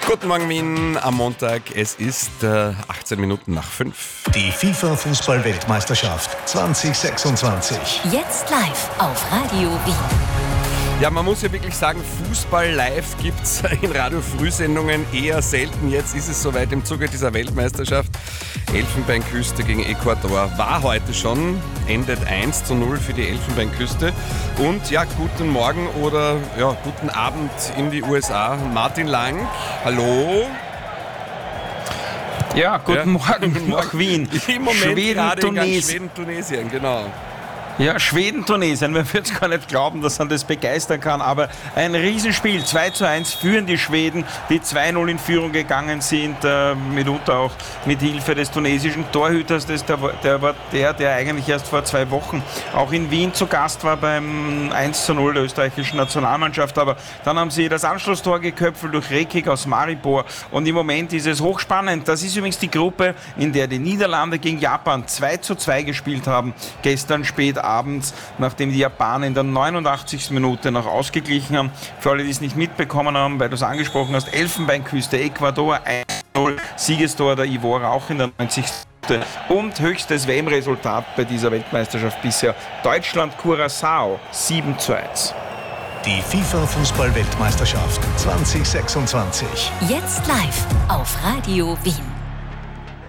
Guten Morgen Wien am Montag. Es ist 18 Minuten nach 5. Die FIFA-Fußball-Weltmeisterschaft 2026. Jetzt live auf Radio Wien. Ja, man muss ja wirklich sagen, Fußball live gibt es in Radio-Frühsendungen eher selten. Jetzt ist es soweit im Zuge dieser Weltmeisterschaft. Elfenbeinküste gegen Ecuador war heute schon, endet 1:0 für die Elfenbeinküste. Und ja, guten Morgen oder ja, guten Abend in die USA. Martin Lang, hallo. Ja, guten Morgen nach Wien. Im Moment Schweden, Tunesien, genau. Ja, Schweden, Tunesien, man wird es gar nicht glauben, dass man das begeistern kann, aber ein Riesenspiel, 2:1 führen die Schweden, die 2:0 in Führung gegangen sind, mitunter auch mit Hilfe des tunesischen Torhüters, der eigentlich erst vor 2 Wochen auch in Wien zu Gast war beim 1:0 der österreichischen Nationalmannschaft, aber dann haben sie das Anschlusstor geköpft durch Rekik aus Maribor und im Moment ist es hochspannend. Das ist übrigens die Gruppe, in der die Niederlande gegen Japan 2:2 gespielt haben, gestern spät abends, nachdem die Japaner in der 89. Minute noch ausgeglichen haben. Für alle, die es nicht mitbekommen haben, weil du es angesprochen hast, Elfenbeinküste, Ecuador 1:0, Siegestor der Ivora auch in der 90. Und höchstes WM-Resultat bei dieser Weltmeisterschaft bisher, Deutschland, Curaçao 7:1. Die FIFA-Fußball-Weltmeisterschaft 2026. Jetzt live auf Radio Wien.